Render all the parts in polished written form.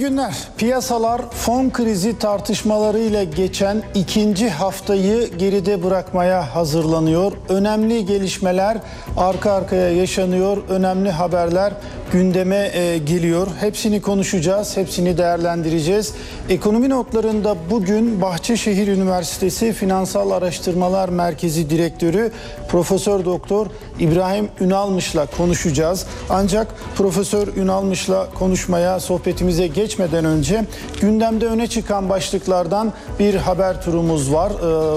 günler. Piyasalar fon krizi tartışmalarıyla geçen ikinci haftayı geride bırakmaya hazırlanıyor. Önemli gelişmeler arka arkaya yaşanıyor. Önemli haberler gündeme geliyor. Hepsini konuşacağız, hepsini değerlendireceğiz. Ekonomi notlarında bugün Bahçeşehir Üniversitesi Finansal Araştırmalar Merkezi Direktörü Profesör Doktor İbrahim Ünalmış'la konuşacağız. Ancak Profesör Ünalmış'la konuşmaya, sohbetimize geçmeden önce gündemde öne çıkan başlıklardan bir haber turumuz var.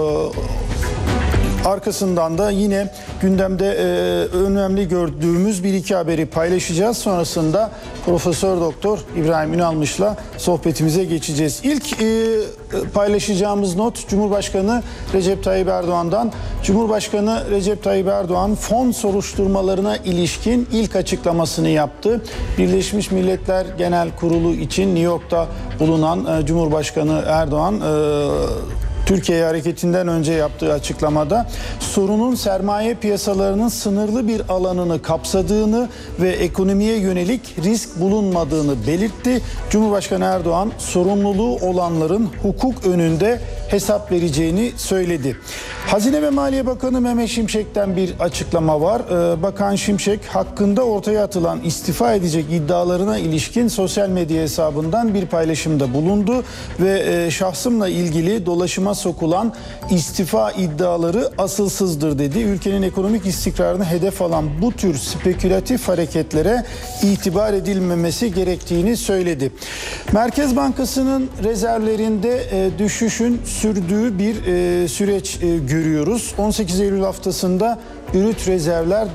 Arkasından da yine gündemde önemli gördüğümüz bir iki haberi paylaşacağız. Sonrasında Profesör Doktor İbrahim Ünalmış'la sohbetimize geçeceğiz. İlk paylaşacağımız not Cumhurbaşkanı Recep Tayyip Erdoğan'dan. Cumhurbaşkanı Recep Tayyip Erdoğan fon soruşturmalarına ilişkin ilk açıklamasını yaptı. Birleşmiş Milletler Genel Kurulu için New York'ta bulunan Cumhurbaşkanı Erdoğan Türkiye hareketinden önce yaptığı açıklamada sorunun sermaye piyasalarının sınırlı bir alanını kapsadığını ve ekonomiye yönelik risk bulunmadığını belirtti. Cumhurbaşkanı Erdoğan sorumluluğu olanların hukuk önünde hesap vereceğini söyledi. Hazine ve Maliye Bakanı Mehmet Şimşek'ten bir açıklama var. Bakan Şimşek hakkında ortaya atılan istifa edecek iddialarına ilişkin sosyal medya hesabından bir paylaşımda bulundu ve şahsımla ilgili dolaşıma sokulan istifa iddiaları asılsızdır dedi. Ülkenin ekonomik istikrarını hedef alan bu tür spekülatif hareketlere itibar edilmemesi gerektiğini söyledi. Merkez Bankası'nın rezervlerinde düşüşün sürdüğü bir süreç görüyoruz. 18 Eylül haftasında brüt rezervler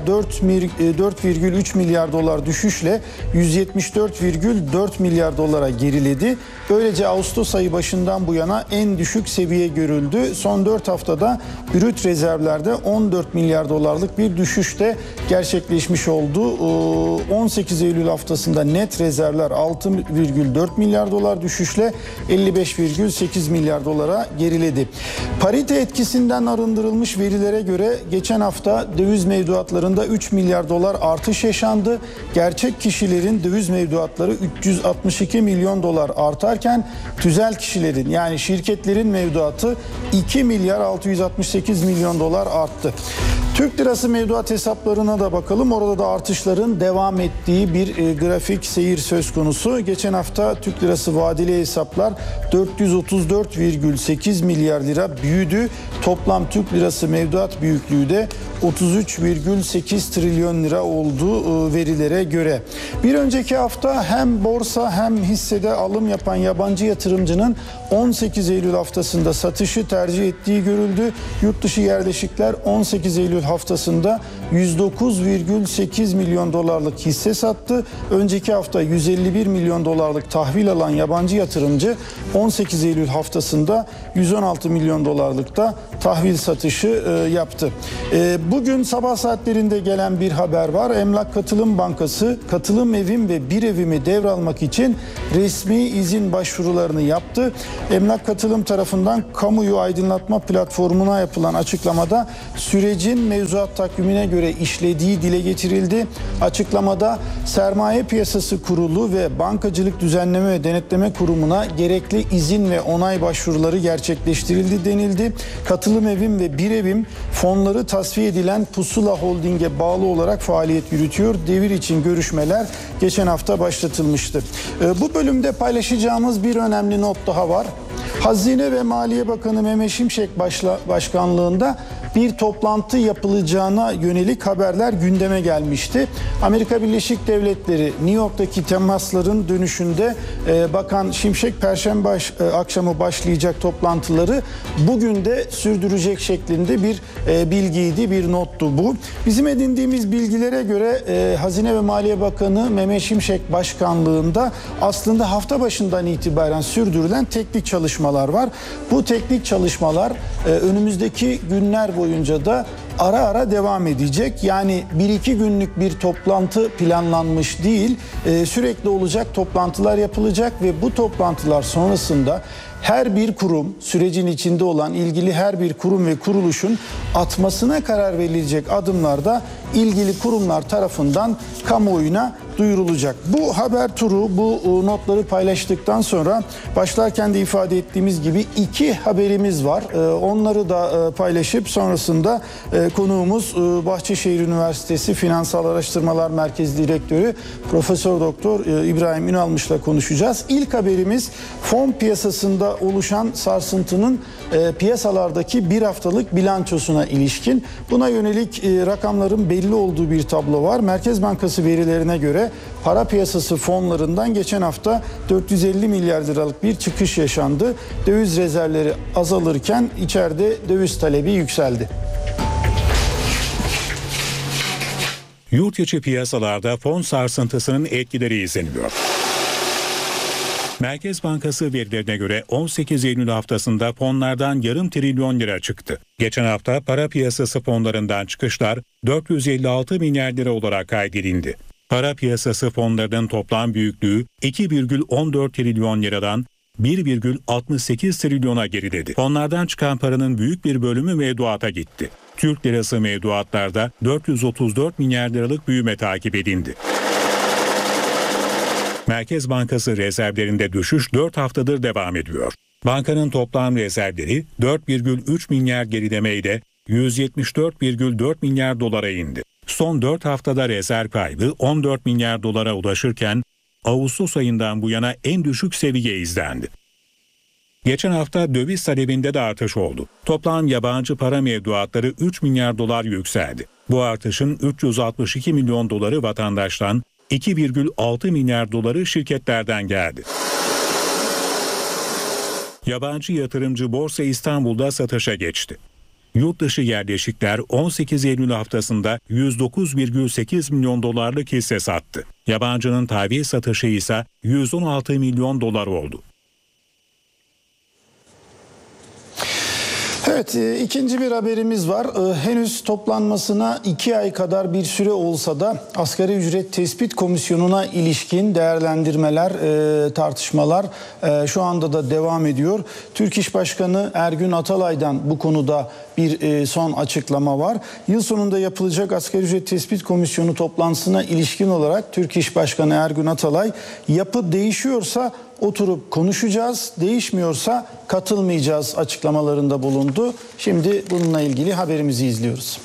4,3 milyar dolar düşüşle 174,4 milyar dolara geriledi. Böylece Ağustos ayı başından bu yana en düşük seviye görüldü. Son 4 haftada brüt rezervlerde 14 milyar dolarlık bir düşüş de gerçekleşmiş oldu. 18 Eylül haftasında net rezervler 6,4 milyar dolar düşüşle 55,8 milyar dolara geriledi. Parite etkisinden arındırılmış verilere göre geçen hafta döviz mevduatlarında 3 milyar dolar artış yaşandı. Gerçek kişilerin döviz mevduatları 362 milyon dolar artarken tüzel kişilerin yani şirketlerin mevduatı 2 milyar 668 milyon dolar arttı. Türk lirası mevduat hesaplarına da bakalım. Orada da artışların devam ettiği bir grafik seyir söz konusu. Geçen hafta Türk lirası vadeli hesaplar 434,8 milyar lira büyüdü. Toplam Türk lirası mevduat büyüklüğü de 33,8 trilyon lira olduğu verilere göre. Bir önceki hafta hem borsa hem hissede alım yapan yabancı yatırımcının 18 Eylül haftasında satışı tercih ettiği görüldü. Yurt dışı yerleşikler 18 Eylül haftasında 109,8 milyon dolarlık hisse sattı. Önceki hafta 151 milyon dolarlık tahvil alan yabancı yatırımcı 18 Eylül haftasında 116 milyon dolarlık da tahvil satışı yaptı. Bugün sabah saatlerinde gelen bir haber var. Emlak Katılım Bankası katılım evim ve bir evimi devralmak için resmi izin başvurularını yaptı. Emlak Katılım tarafından kamuoyu aydınlatma platformuna yapılan açıklamada sürecin mevzuat takvimine göre işlediği dile getirildi. Açıklamada Sermaye Piyasası Kurulu ve Bankacılık Düzenleme ve Denetleme Kurumu'na gerekli izin ve onay başvuruları gerçekleştirildi denildi. Katılım evim ve bir evim fonları tasfiye edilen Pusula Holding'e bağlı olarak faaliyet yürütüyor. Devir için görüşmeler geçen hafta başlatılmıştı. Bu bölümde paylaşacağımız bir önemli not daha var. Hazine ve Maliye Bakanı Mehmet Şimşek başkanlığında bir toplantı yapılacağına yönelik haberler gündeme gelmişti. Amerika Birleşik Devletleri New York'taki temasların dönüşünde Bakan Şimşek Perşembe akşamı başlayacak toplantıları bugün de sürdürecek şeklinde bir bilgiydi, bir nottu bu. Bizim edindiğimiz bilgilere göre Hazine ve Maliye Bakanı Mehmet Şimşek başkanlığında aslında hafta başından itibaren sürdürülen teknik çalışmalar var. Bu teknik çalışmalar önümüzdeki günler boyunca da ara ara devam edecek. Yani 1-2 günlük bir toplantı planlanmış değil. Sürekli olacak toplantılar yapılacak ve bu toplantılar sonrasında her bir kurum, sürecin içinde olan ilgili her bir kurum ve kuruluşun atmasına karar verilecek adımlarda ilgili kurumlar tarafından kamuoyuna duyurulacak. Bu haber turu, bu notları paylaştıktan sonra başlarken de ifade ettiğimiz gibi 2 haberimiz var. Onları da paylaşıp sonrasında konuğumuz Bahçeşehir Üniversitesi Finansal Araştırmalar Merkezi Direktörü Profesör Doktor İbrahim Ünalmış'la konuşacağız. İlk haberimiz fon piyasasında oluşan sarsıntının piyasalardaki bir haftalık bilançosuna ilişkin. Buna yönelik rakamların belli olduğu bir tablo var. Merkez Bankası verilerine göre para piyasası fonlarından geçen hafta 450 milyar liralık bir çıkış yaşandı. Döviz rezervleri azalırken içeride döviz talebi yükseldi. Yurt içi piyasalarda fon sarsıntısının etkileri izleniyor. Merkez Bankası verilerine göre 18 Eylül haftasında fonlardan yarım trilyon lira çıktı. Geçen hafta para piyasası fonlarından çıkışlar 456 milyar lira olarak kaydedildi. Para piyasası fonlarının toplam büyüklüğü 2,14 trilyon liradan 1,68 trilyona geriledi. Fonlardan çıkan paranın büyük bir bölümü mevduata gitti. Türk lirası mevduatlarda 434 milyar liralık büyüme takip edildi. Merkez Bankası rezervlerinde düşüş 4 haftadır devam ediyor. Bankanın toplam rezervleri 4,3 milyar gerilemeyle 174,4 milyar dolara indi. Son 4 haftada rezerv kaybı 14 milyar dolara ulaşırken Ağustos ayından bu yana en düşük seviye izlendi. Geçen hafta döviz talebinde de artış oldu. Toplam yabancı para mevduatları 3 milyar dolar yükseldi. Bu artışın 362 milyon doları vatandaştan, 2,6 milyar doları şirketlerden geldi. Yabancı yatırımcı Borsa İstanbul'da satışa geçti. Yurt dışı yerleşikler 18 Eylül haftasında 109,8 milyon dolarlık hisse sattı. Yabancının tahvil satışı ise 116 milyon dolar oldu. Evet, ikinci bir haberimiz var. Henüz toplanmasına 2 ay kadar bir süre olsa da Asgari Ücret Tespit Komisyonu'na ilişkin değerlendirmeler, tartışmalar şu anda da devam ediyor. Türk İş Başkanı Ergün Atalay'dan bu konuda bir son açıklama var. Yıl sonunda yapılacak Asgari Ücret Tespit Komisyonu toplantısına ilişkin olarak Türk İş Başkanı Ergün Atalay, yapı değişiyorsa oturup konuşacağız, değişmiyorsa katılmayacağız açıklamalarında bulundu. Şimdi bununla ilgili haberimizi izliyoruz.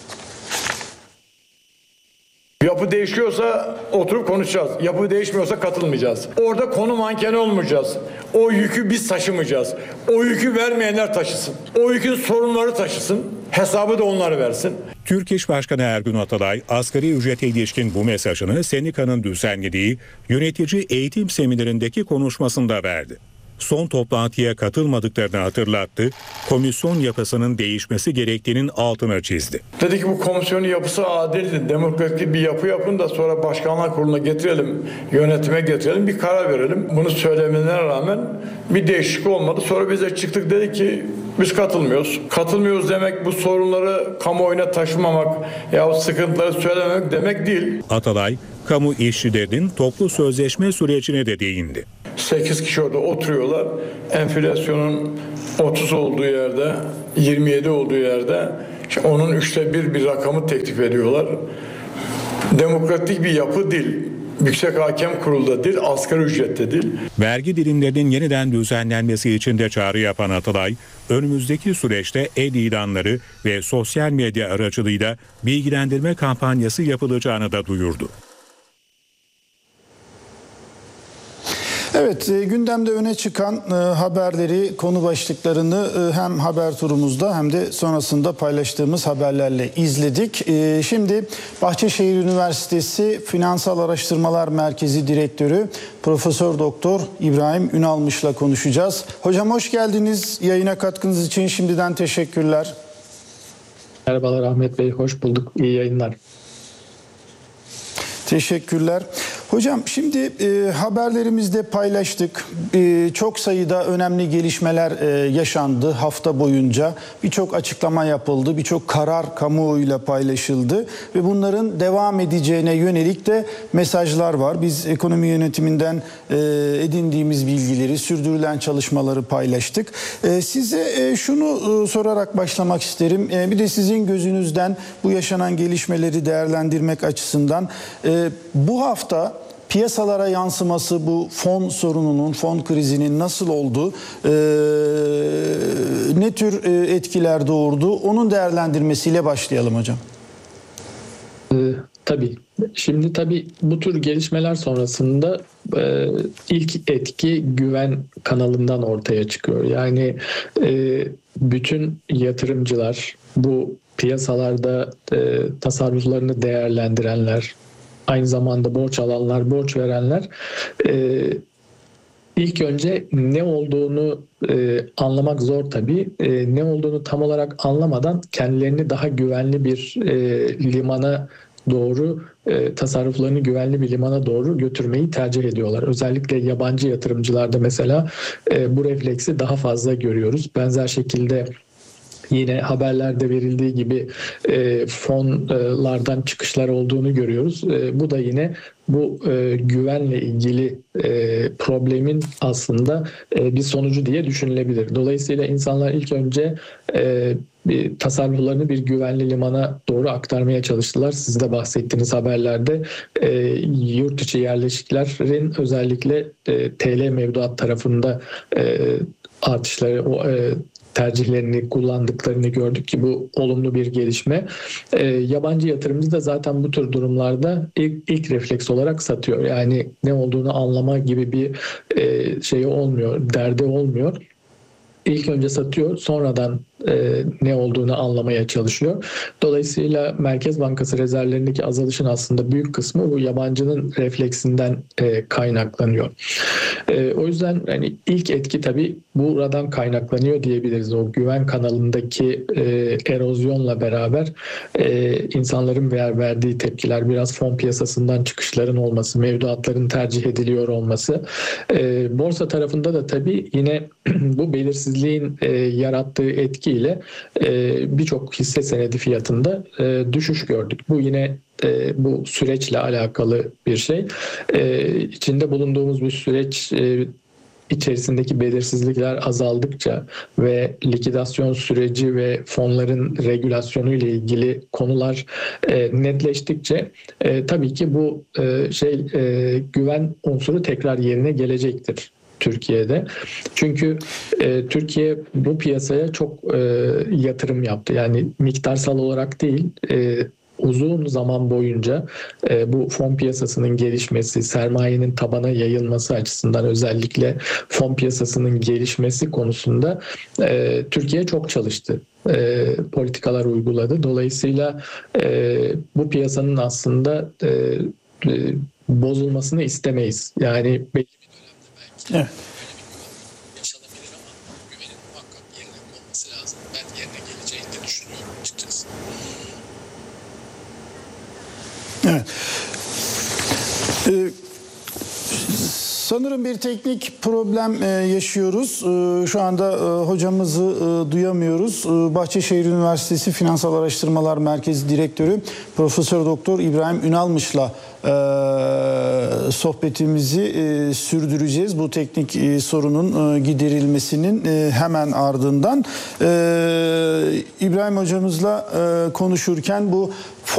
Yapı değişiyorsa oturup konuşacağız. Yapı değişmiyorsa katılmayacağız. Orada konu mankeni olmayacağız. O yükü biz taşımayacağız. O yükü vermeyenler taşısın. O yükün sorunları taşısın. Hesabı da onları versin. Türk İş Başkanı Ergün Atalay, asgari ücrete ilişkin bu mesajını sendikanın düzenlediği yönetici eğitim seminerindeki konuşmasında verdi. Son toplantıya katılmadıklarını hatırlattı, komisyon yapısının değişmesi gerektiğinin altını çizdi. Dedi ki bu komisyonun yapısı adildir, demokratik bir yapı yapın da sonra başkanlar kuruluna getirelim, yönetime getirelim, bir karar verelim. Bunu söylemelerine rağmen bir değişiklik olmadı. Sonra bize çıktık, dedi ki biz katılmıyoruz. Katılmıyoruz demek bu sorunları kamuoyuna taşımamak ya sıkıntıları söylememek demek değil. Atalay, kamu işçilerinin toplu sözleşme sürecine de değindi. 8 kişi orada oturuyorlar. Enflasyonun 30 olduğu yerde, 27 olduğu yerde onun 1/3 bir rakamı teklif ediyorlar. Demokratik bir yapı değil. Yüksek Hakem Kurulu'da değil, asgari ücrette değil. Vergi dilimlerinin yeniden düzenlenmesi için de çağrı yapan Atalay, önümüzdeki süreçte ilanları ve sosyal medya aracılığıyla bilgilendirme kampanyası yapılacağını da duyurdu. Evet, gündemde öne çıkan haberleri, konu başlıklarını hem haber turumuzda hem de sonrasında paylaştığımız haberlerle izledik. Şimdi Bahçeşehir Üniversitesi Finansal Araştırmalar Merkezi Direktörü Profesör Doktor İbrahim Ünalmış'la konuşacağız. Hocam hoş geldiniz. Yayına katkınız için şimdiden teşekkürler. Merhabalar Ahmet Bey, hoş bulduk. İyi yayınlar. Teşekkürler. Hocam şimdi haberlerimizde paylaştık. Çok sayıda önemli gelişmeler yaşandı hafta boyunca. Birçok açıklama yapıldı, birçok karar kamuoyuyla paylaşıldı ve bunların devam edeceğine yönelik de mesajlar var. Biz ekonomi yönetiminden edindiğimiz bilgileri, sürdürülen çalışmaları paylaştık. Size şunu sorarak başlamak isterim. Bir de sizin gözünüzden bu yaşanan gelişmeleri değerlendirmek açısından bu hafta piyasalara yansıması bu fon sorununun, fon krizinin nasıl oldu? Ne tür etkiler doğurdu? Onun değerlendirmesiyle başlayalım hocam. Tabii. Şimdi tabii bu tür gelişmeler sonrasında ilk etki güven kanalından ortaya çıkıyor. Yani bütün yatırımcılar, bu piyasalarda tasarruflarını değerlendirenler, aynı zamanda borç alanlar, borç verenler İlk önce ne olduğunu anlamak zor tabii. Ne olduğunu tam olarak anlamadan kendilerini daha güvenli bir limana doğru, tasarruflarını güvenli bir limana doğru götürmeyi tercih ediyorlar. Özellikle yabancı yatırımcılarda mesela bu refleksi daha fazla görüyoruz. Benzer şekilde yine haberlerde verildiği gibi fonlardan çıkışlar olduğunu görüyoruz. Bu da yine bu güvenle ilgili problemin aslında bir sonucu diye düşünülebilir. Dolayısıyla insanlar ilk önce tasarruflarını bir güvenli limana doğru aktarmaya çalıştılar. Siz de bahsettiğiniz haberlerde yurt içi yerleşiklerin özellikle TL mevduat tarafında artışları, tercihlerini kullandıklarını gördük ki bu olumlu bir gelişme. Yabancı yatırımcı da zaten bu tür durumlarda ilk refleks olarak satıyor. Yani ne olduğunu anlama gibi bir şey olmuyor, derdi olmuyor. İlk önce satıyor, sonradan ne olduğunu anlamaya çalışıyor. Dolayısıyla Merkez Bankası rezervlerindeki azalışın aslında büyük kısmı bu yabancının refleksinden kaynaklanıyor. O yüzden hani ilk etki tabii buradan kaynaklanıyor diyebiliriz. O güven kanalındaki erozyonla beraber insanların verdiği tepkiler, biraz fon piyasasından çıkışların olması, mevduatların tercih ediliyor olması. Borsa tarafında da tabii yine bu belirsizliğin yarattığı etkiyle birçok hisse senedi fiyatında düşüş gördük. Bu yine bu süreçle alakalı bir şey. İçinde bulunduğumuz bir süreç içerisindeki belirsizlikler azaldıkça ve likidasyon süreci ve fonların regülasyonu ile ilgili konular netleştikçe tabii ki bu güven unsuru tekrar yerine gelecektir Türkiye'de. Çünkü Türkiye bu piyasaya çok yatırım yaptı. Yani miktarsal olarak değil, uzun zaman boyunca bu fon piyasasının gelişmesi, sermayenin tabana yayılması açısından özellikle fon piyasasının gelişmesi konusunda Türkiye çok çalıştı. Politikalar uyguladı. Dolayısıyla bu piyasanın aslında bozulmasını istemeyiz. Yani belli bir dönemde belki evet, yaşanabilir ama güvenin muhakkak yerine konması lazım. Ben yerine geleceğini de düşünüyorum açıkçası. evet. Sanırım bir teknik problem yaşıyoruz. Şu anda hocamızı duyamıyoruz. Bahçeşehir Üniversitesi Finansal Araştırmalar Merkezi Direktörü Profesör Doktor İbrahim Ünalmış'la sohbetimizi sürdüreceğiz. Bu teknik sorunun giderilmesinin hemen ardından İbrahim hocamızla konuşurken bu